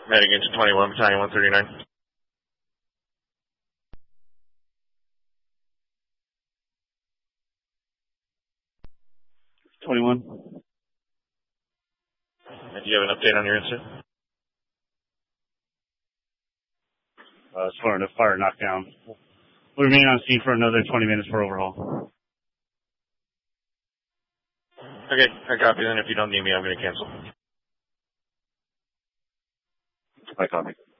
Heading into 21, Battalion 139. 21. Do you have an update on your incident? As far as fire knockdown. We'll remain on scene for another 20 minutes for overhaul. Okay, I copy then. If you don't need me, I'm going to cancel. I copy.